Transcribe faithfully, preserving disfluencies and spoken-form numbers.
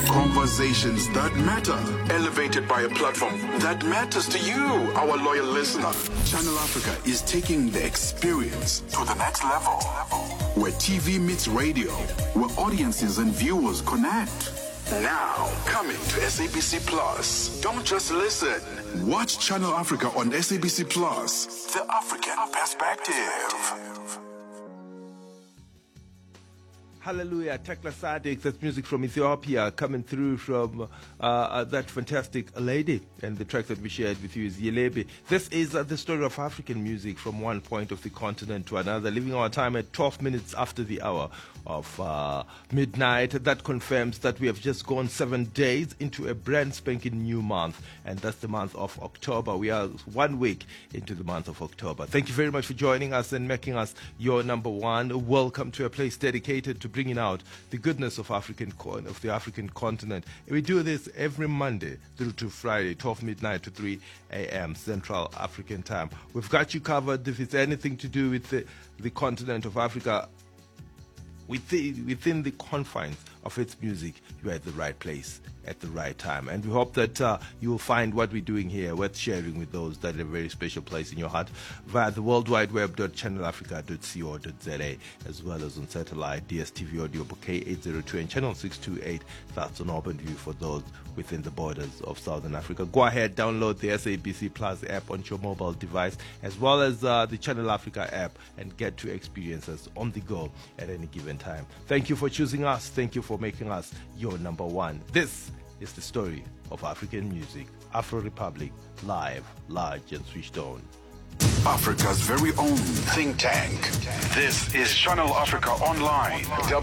Conversations that matter, elevated by a platform that matters to you, our loyal listener. Channel Africa is taking the experience to the next level, where T V meets radio, where audiences and viewers connect. Now, coming to S A B C Plus. Don't just listen. Watch Channel Africa on S A B C Plus. The African perspective. Hallelujah, Tekla Sadiq, that's music from Ethiopia coming through from uh, uh, that fantastic lady. And the track that we shared with you is Yelebe. This is uh, the story of African music from one point of the continent to another, leaving our time at twelve minutes after the hour of uh, midnight. That confirms that we have just gone seven days into a brand spanking new month, and that's the month of October. We are one week into the month of October. Thank you very much for joining us and making us your number one. Welcome to a place dedicated to bringing out the goodness of African of the African continent. We do this every Monday through to Friday, twelve midnight to three a.m. Central African time. We've got you covered. If it's anything to do with the, the continent of Africa, within, within the confines of its music, you're at the right place at the right time. And we hope that uh, you will find what we're doing here worth sharing with those that have a very special place in your heart via the world wide web dot channel africa dot co dot za, as well as on satellite, D S T V audio bouquet eight oh two and channel six twenty-eight. That's on Open View for those within the borders of Southern Africa. Go ahead, download the S A B C Plus app on your mobile device, as well as uh, the Channel Africa app, and get to experience us on the go at any given time. Thank you for choosing us. Thank you for making us your number one. This is the story of African music. Afro Republic, live, large, and switched on. Africa's very own think tank. This is Channel Africa Online.